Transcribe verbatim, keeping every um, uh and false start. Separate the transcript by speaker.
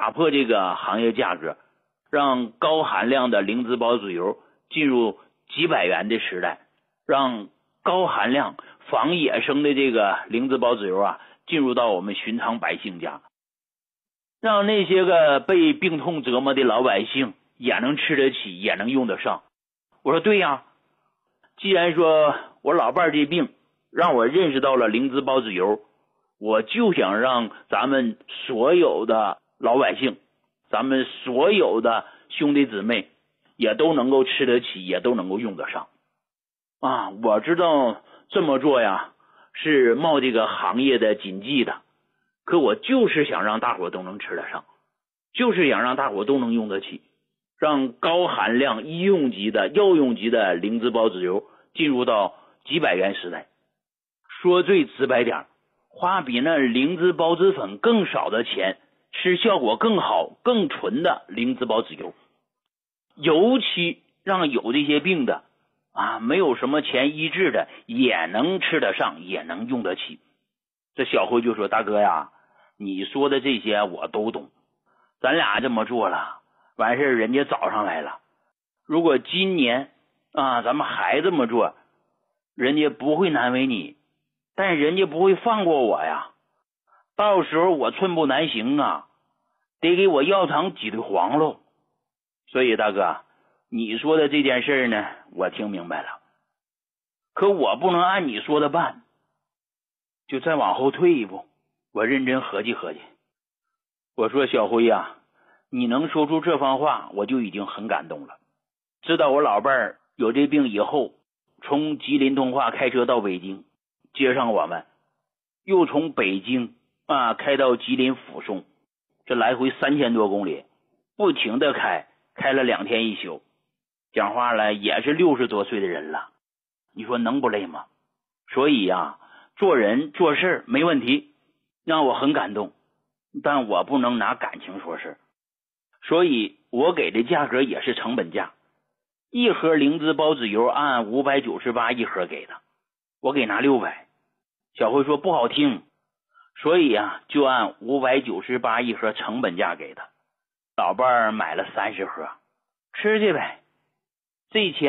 Speaker 1: 打破这个行业价格，让高含量的灵芝孢子油进入几百元的时代，让高含量仿野生的这个灵芝孢子油啊进入到我们寻常百姓家，让那些个被病痛折磨的老百姓也能吃得起，也能用得上。我说对呀，既然说我老伴儿这病让我认识到了灵芝孢子油，我就想让咱们所有的老百姓，咱们所有的兄弟姊妹也都能够吃得起，也都能够用得上啊！我知道这么做呀是冒这个行业的禁忌的，可我就是想让大伙都能吃得上，就是想让大伙都能用得起，让高含量医用级的药用级的灵芝孢子油进入到几百元时代。说最直白点，花比那灵芝孢子粉更少的钱，吃效果更好更纯的灵芝孢子油，尤其让有这些病的啊，没有什么钱医治的也能吃得上，也能用得起。这小辉就说，大哥呀，你说的这些我都懂，咱俩这么做了，完事人家找上来了，如果今年啊咱们还这么做，人家不会难为你，但人家不会放过我呀，到时候我寸步难行啊，得给我药厂挤兑黄喽。所以大哥，你说的这件事呢我听明白了，可我不能按你说的办，就再往后退一步。我认真合计合计，我说小辉呀，你能说出这番话我就已经很感动了。知道我老伴儿有这病以后，从吉林通化开车到北京接上我们，又从北京啊开到吉林抚顺，这来回三千多公里，不停的开，开了两天一宿。讲话了也是六十多岁的人了，你说能不累吗？所以呀，做人做事没问题，让我很感动，但我不能拿感情说事，所以我给的价格也是成本价，一盒灵芝孢子油按五百九十八一盒给的，我给拿六百。小辉说不好听，所以啊就按五百九十八一盒成本价给的。老伴儿买了三十盒，吃去呗，这钱